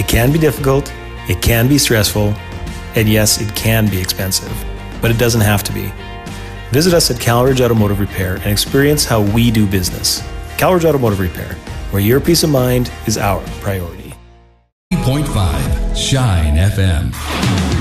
It can be difficult, it can be stressful, and yes, it can be expensive, but it doesn't have to be. Visit us at Calridge Automotive Repair and experience how we do business. Calridge Automotive Repair, where your peace of mind is our priority. 3.5 Shine FM.